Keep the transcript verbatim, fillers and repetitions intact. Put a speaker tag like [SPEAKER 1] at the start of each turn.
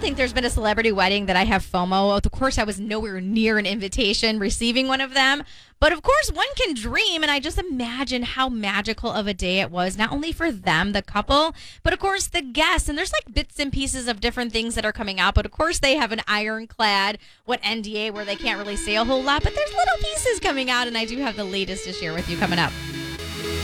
[SPEAKER 1] think there's been a celebrity wedding that I have FOMO. Of course, I was nowhere near an invitation receiving one of them. But of course, one can dream, and I just imagine how magical of a day it was, not only for them, the couple, but of course the guests. And there's like bits and pieces of different things that are coming out. But of course, they have an ironclad, what N D A, where they can't really say a whole lot. But there's little pieces coming out, and I do have the latest to share with you coming up.